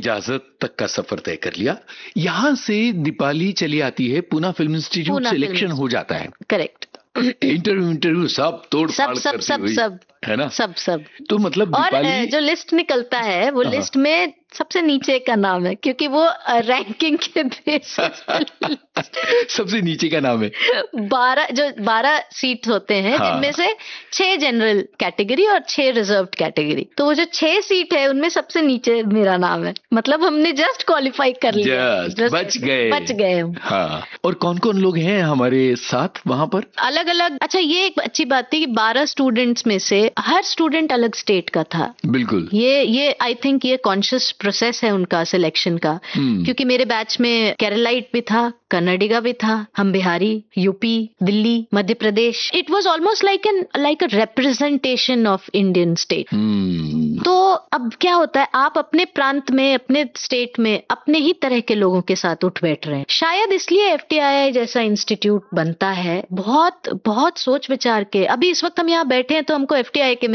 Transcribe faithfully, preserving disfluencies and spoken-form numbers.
इजाजत तक का सफर तय कर लिया। यहाँ से दीपाली चली आती है, पूना फिल्म इंस्टीट्यूट सिलेक्शन हो जाता है। करेक्ट। इंटरव्यू इंटरव्यू सब तोड़ सब सब सब सब है ना, सब सब तो मतलब और दीपाली... जो लिस्ट निकलता है वो लिस्ट में सबसे नीचे का नाम है, क्योंकि वो रैंकिंग के बेसिस सबसे नीचे का नाम है। बारह जो बारह सीट्स होते हैं, हाँ। जिनमें से छह जनरल कैटेगरी और छह रिजर्व्ड कैटेगरी, तो वो जो छह सीट है उनमें सबसे नीचे मेरा नाम है। मतलब हमने जस्ट क्वालिफाई कर लिया, just, बच गए बच गए हाँ। और कौन कौन लोग हैं हमारे साथ वहां पर? अलग अलग। अच्छा, ये एक अच्छी बात थी कि बारह स्टूडेंट्स में से हर स्टूडेंट अलग स्टेट का था। बिल्कुल। ये ये आई थिंक ये कॉन्शियस प्रोसेस है उनका सिलेक्शन का, hmm. क्योंकि मेरे बैच में केरलाइट भी था, कन्नडिगा भी था, हम Bihari, UP, Delhi, Madhya Pradesh. It was almost like an like a representation of Indian state. तो अब क्या होता है, आप अपने प्रांत में, अपने स्टेट में अपने ही तरह के लोगों के साथ उठ बैठ रहे हैं। शायद इसलिए एफटीआईआई जैसा इंस्टीट्यूट बनता है, बहुत बहुत सोच विचार के। अभी इस वक्त हम यहाँ बैठे हैं तो हमको एफटीआईआई के